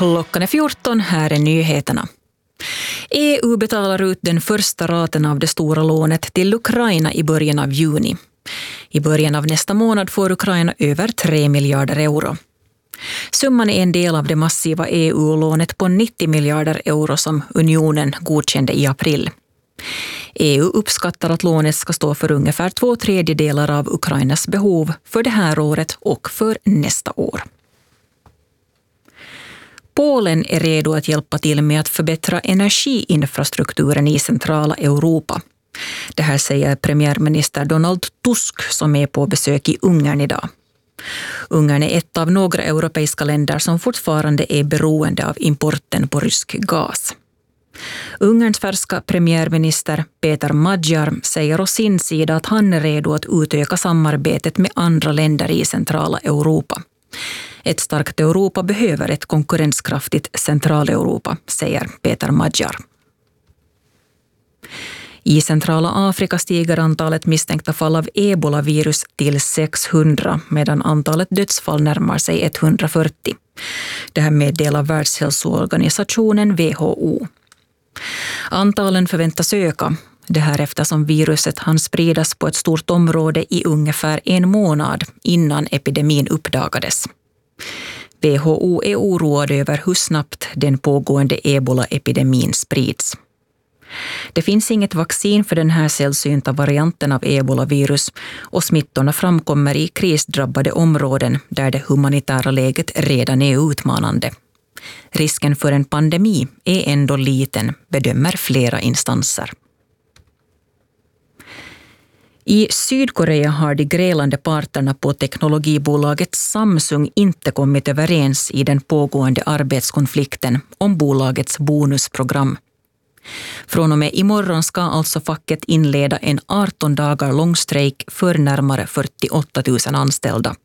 Klockan är 14, här är nyheterna. EU betalar ut den första raten av det stora lånet till Ukraina i början av juni. I början av nästa månad får Ukraina över 3 miljarder euro. Summan är en del av det massiva EU-lånet på 90 miljarder euro som unionen godkände i april. EU uppskattar att lånet ska stå för ungefär 2/3 av Ukrainas behov för det här året och för nästa år. Polen är redo att hjälpa till med att förbättra energiinfrastrukturen i centrala Europa. Det här säger premiärminister Donald Tusk som är på besök i Ungern idag. Ungern är ett av några europeiska länder som fortfarande är beroende av importen på rysk gas. Ungerns färska premiärminister Peter Magyar säger å sin sida att han är redo att utöka samarbetet med andra länder i centrala Europa. Ett starkt Europa behöver ett konkurrenskraftigt Centraleuropa, säger Peter Magyar. I centrala Afrika stiger antalet misstänkta fall av ebola-virus till 600 medan antalet dödsfall närmar sig 140. Det här meddelar Världshälsoorganisationen WHO. Antalen förväntas öka. Det här eftersom viruset hann spridas på ett stort område i ungefär 1 månad innan epidemin uppdagades. WHO är oroad över hur snabbt den pågående ebola-epidemin sprids. Det finns inget vaccin för den här sällsynta varianten av ebola-virus och smittorna framkommer i krisdrabbade områden där det humanitära läget redan är utmanande. Risken för en pandemi är ändå liten, bedömer flera instanser. I Sydkorea har de grälande parterna på teknologibolaget Samsung inte kommit överens i den pågående arbetskonflikten om bolagets bonusprogram. Från och med imorgon ska alltså facket inleda en 18 dagar lång strejk för närmare 48 000 anställda.